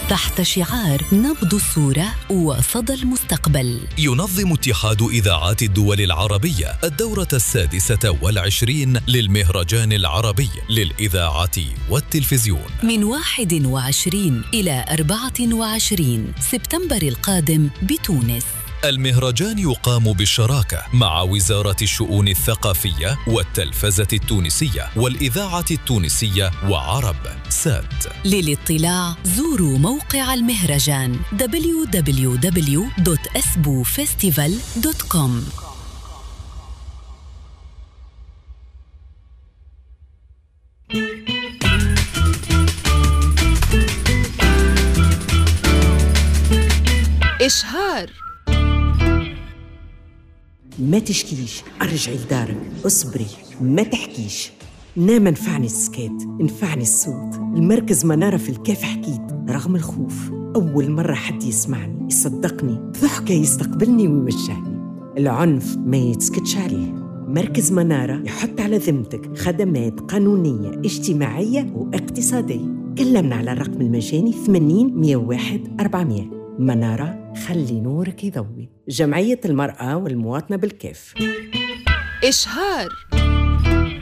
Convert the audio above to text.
تحت شعار نبض الصورة وصدى المستقبل. ينظم اتحاد إذاعات الدول العربية الدورة 26 للمهرجان العربي للإذاعة والتلفزيون من 21 إلى 24 سبتمبر القادم بتونس. المهرجان يقام بالشراكة مع وزارة الشؤون الثقافية والتلفزة التونسية والإذاعة التونسية وعرب سات. للاطلاع زوروا موقع المهرجان www.esbufestival.com. إشهار. ما تشكيش، ارجعي لدارك، اصبري، ما تحكيش. نام نفعني السكات، نفعني الصوت. المركز منارة في الكاف حكيت رغم الخوف. أول مرة حد يسمعني يصدقني، بضحكة يستقبلني ويوجهني. العنف ما يتسكتش عليه. مركز منارة يحط على ذمتك خدمات قانونية اجتماعية واقتصادية. كلمنا على الرقم المجاني 80 101 400. منارة، خلي نورك يضوي. جمعية المرأة والمواطنة بالكاف. إشهار.